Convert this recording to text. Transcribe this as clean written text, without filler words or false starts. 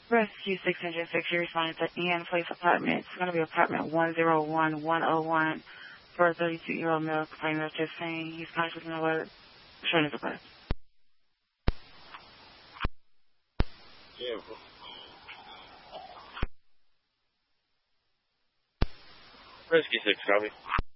Rescue 606, you're responding to Ian Place Apartment. It's going to be apartment 101101 for a 32-year-old male complaining of chest pain. He's conscious and alert. Showing his breath. Yeah. Rescue 6, copy.